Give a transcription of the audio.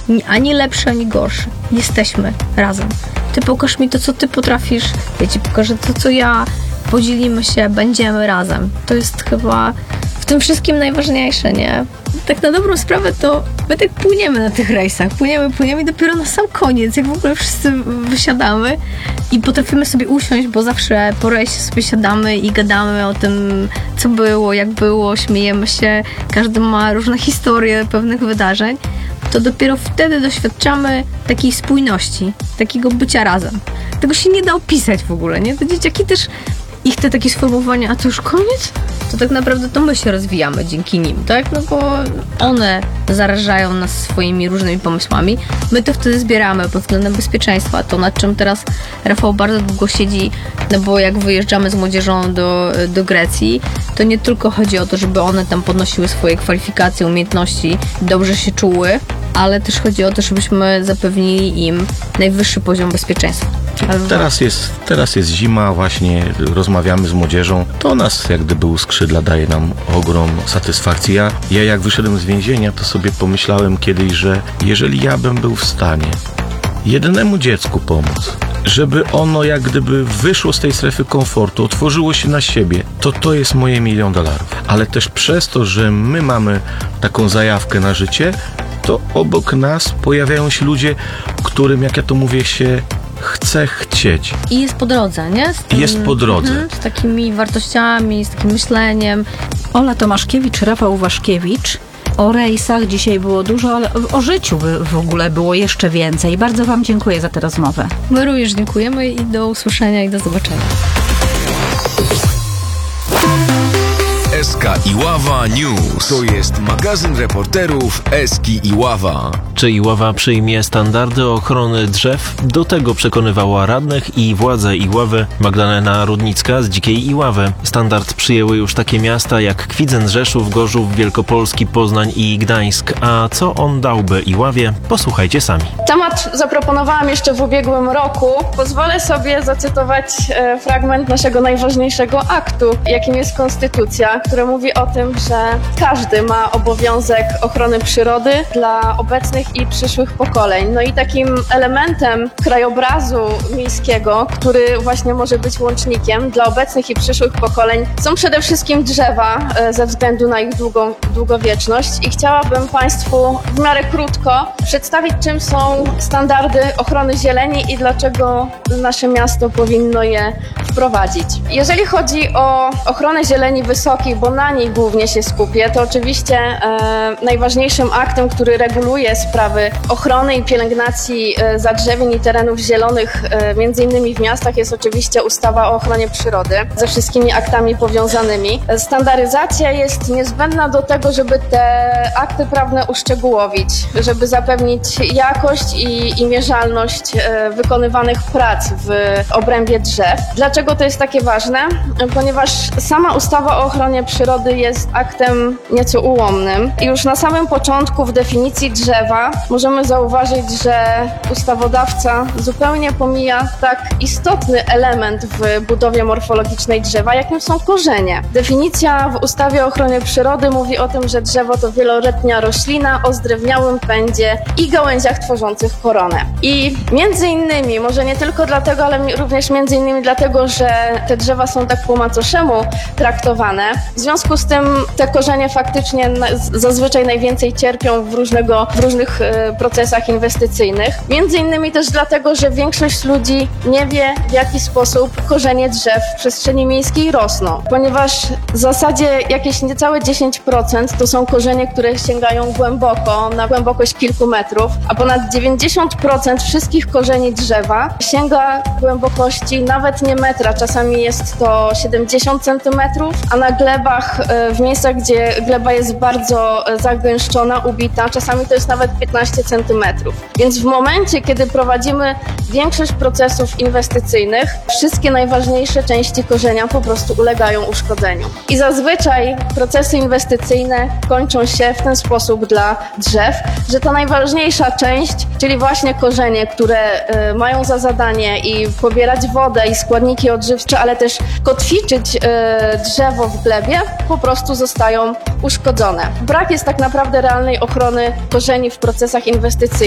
ani lepszy, ani gorszy. Jesteśmy razem. Ty pokaż mi to, co ty potrafisz, ja ci pokażę to, co ja, podzielimy się, będziemy razem. To jest chyba w tym wszystkim najważniejsze, nie? Tak na dobrą sprawę to my tak płyniemy na tych rejsach, płyniemy i dopiero na sam koniec, jak w ogóle wszyscy wysiadamy i potrafimy sobie usiąść, bo zawsze po rejsie sobie siadamy i gadamy o tym, co było, jak było, śmiejemy się, każdy ma różne historie pewnych wydarzeń, to dopiero wtedy doświadczamy takiej spójności, takiego bycia razem. Tego się nie da opisać w ogóle, nie? Te dzieciaki też, ich te takie sformułowania, a to już koniec? To tak naprawdę to my się rozwijamy dzięki nim, tak? No bo one zarażają nas swoimi różnymi pomysłami. My to wtedy zbieramy pod względem bezpieczeństwa. To, nad czym teraz Rafał bardzo długo siedzi, no bo jak wyjeżdżamy z młodzieżą do Grecji, to nie tylko chodzi o to, żeby one tam podnosiły swoje kwalifikacje, umiejętności, dobrze się czuły, ale też chodzi o to, żebyśmy zapewnili im najwyższy poziom bezpieczeństwa. Teraz jest zima, właśnie rozmawiamy z młodzieżą. To nas jak gdyby uskrzydla, daje nam ogrom satysfakcji. Ja jak wyszedłem z więzienia, to sobie pomyślałem kiedyś, że jeżeli ja bym był w stanie jednemu dziecku pomóc, żeby ono jak gdyby wyszło z tej strefy komfortu, otworzyło się na siebie, to jest moje $1 000 000. Ale też przez to, że my mamy taką zajawkę na życie, to obok nas pojawiają się ludzie, którym, jak ja to mówię, się chce chcieć. I jest po drodze, nie? Jest po drodze. Z takimi wartościami, z takim myśleniem. Ola Tomaszkiewicz, Rafał Waszkiewicz. O rejsach dzisiaj było dużo, ale o życiu w ogóle było jeszcze więcej. Bardzo wam dziękuję za tę rozmowę. My również dziękujemy i do usłyszenia i do zobaczenia. SK Iława News. To jest magazyn reporterów Eski Iława. Czy Iława przyjmie standardy ochrony drzew? Do tego przekonywała radnych i władze Iławy Magdalena Rudnicka z Dzikiej Iławy. Standard przyjęły już takie miasta jak Kwidzyn, Rzeszów, Gorzów, Wielkopolski, Poznań i Gdańsk. A co on dałby Iławie? Posłuchajcie sami. Temat zaproponowałam jeszcze w ubiegłym roku. Pozwolę sobie zacytować fragment naszego najważniejszego aktu, jakim jest Konstytucja, który mówi o tym, że każdy ma obowiązek ochrony przyrody dla obecnych i przyszłych pokoleń. No i takim elementem krajobrazu miejskiego, który właśnie może być łącznikiem dla obecnych i przyszłych pokoleń, są przede wszystkim drzewa ze względu na ich długowieczność. I chciałabym Państwu w miarę krótko przedstawić, czym są standardy ochrony zieleni i dlaczego nasze miasto powinno je wprowadzić. Jeżeli chodzi o ochronę zieleni wysokich, bo na niej głównie się skupię, to oczywiście najważniejszym aktem, który reguluje sprawy ochrony i pielęgnacji zadrzewień i terenów zielonych, między innymi w miastach, jest oczywiście ustawa o ochronie przyrody ze wszystkimi aktami powiązanymi. Standaryzacja jest niezbędna do tego, żeby te akty prawne uszczegółowić, żeby zapewnić jakość i mierzalność wykonywanych prac w obrębie drzew. Dlaczego to jest takie ważne? Ponieważ sama ustawa o ochronie przyrody jest aktem nieco ułomnym. I już na samym początku w definicji drzewa możemy zauważyć, że ustawodawca zupełnie pomija tak istotny element w budowie morfologicznej drzewa, jakim są korzenie. Definicja w ustawie o ochronie przyrody mówi o tym, że drzewo to wieloletnia roślina o zdrewniałym pędzie i gałęziach tworzących koronę. I między innymi, może nie tylko dlatego, ale również między innymi dlatego, że te drzewa są tak po macoszemu traktowane, w związku z tym te korzenie faktycznie zazwyczaj najwięcej cierpią w różnych procesach inwestycyjnych. Między innymi też dlatego, że większość ludzi nie wie, w jaki sposób korzenie drzew w przestrzeni miejskiej rosną, ponieważ w zasadzie jakieś niecałe 10% to są korzenie, które sięgają głęboko, na głębokość kilku metrów, a ponad 90% wszystkich korzeni drzewa sięga głębokości nawet nie metra, czasami jest to 70 centymetrów, a na glebach, w miejscach, gdzie gleba jest bardzo zagęszczona, ubita, czasami to jest nawet 15 centymetrów. Więc w momencie, kiedy prowadzimy większość procesów inwestycyjnych, wszystkie najważniejsze części korzenia po prostu ulegają uszkodzeniu. I zazwyczaj procesy inwestycyjne kończą się w ten sposób dla drzew, że ta najważniejsza część, czyli właśnie korzenie, które mają za zadanie i pobierać wodę i składniki odżywcze, ale też kotwiczyć drzewo w glebie, po prostu zostają uszkodzone. Brak jest tak naprawdę realnej ochrony korzeni w procesach inwestycyjnych.